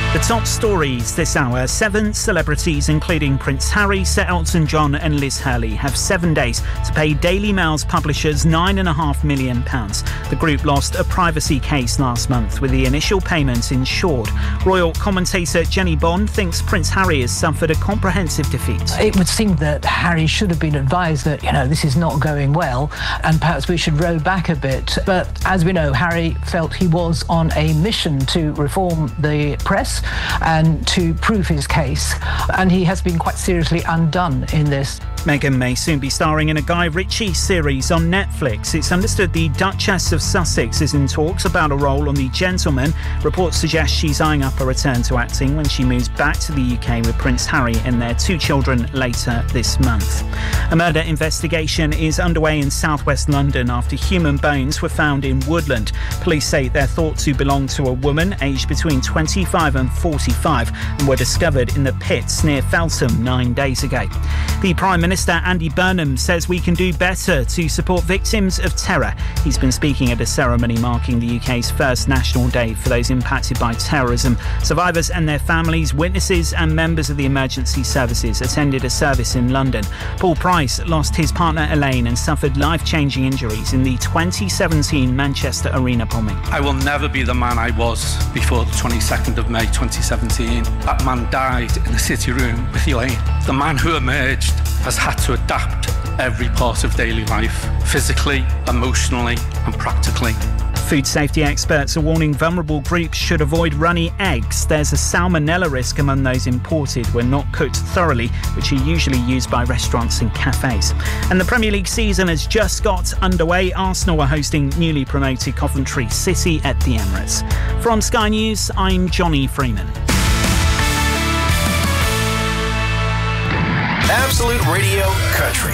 The top stories this hour. 7 celebrities, including Prince Harry, Sir Elton John and Liz Hurley, have 7 days to pay Daily Mail's publishers £9.5 million. The group lost a privacy case last month, with the initial payment insured. Royal commentator Jenny Bond thinks Prince Harry has suffered a comprehensive defeat. It would seem that Harry should have been advised that, this is not going well and perhaps we should row back a bit. But as we know, Harry felt he was on a mission to reform the press and to prove his case, and he has been quite seriously undone in this. Meghan may soon be starring in a Guy Ritchie series on Netflix. It's understood the Duchess of Sussex is in talks about a role on The Gentleman. Reports suggest she's eyeing up a return to acting when she moves back to the UK with Prince Harry and their 2 children later this month. A murder investigation is underway in southwest London after human bones were found in woodland. Police say they're thought to belong to a woman aged between 25 and 45 and were discovered in the pits near Feltham 9 days ago. The Prime Minister Andy Burnham says we can do better to support victims of terror. He's been speaking at a ceremony marking the UK's first National Day for those impacted by terrorism. Survivors and their families, witnesses and members of the emergency services attended a service in London. Paul Price lost his partner Elaine and suffered life-changing injuries in the 2017 Manchester Arena bombing. I will never be the man I was before the 22nd of May 2017. That man died in the City Room with Elaine. The man who emerged has had to adapt every part of daily life, physically, emotionally and practically. Food safety experts are warning vulnerable groups should avoid runny eggs. There's a salmonella risk among those imported when not cooked thoroughly, which are usually used by restaurants and cafes. And the Premier League season has just got underway. Arsenal are hosting newly promoted Coventry City at the Emirates. From Sky News, I'm Johnny Freeman. Absolute Radio Country.